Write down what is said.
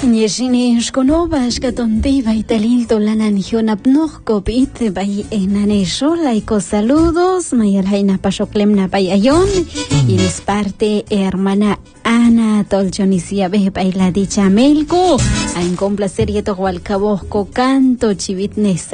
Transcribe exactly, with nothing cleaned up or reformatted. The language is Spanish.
Yeshini shkonova shkatontiva italilto lanan apnohko pite bay enaneshola y saludos mayalhaina pashoklemna bayayon y es parte hermana Ana Tolchonisia be baila dicha melko a en complacer yeto walcabosco canto chivitnes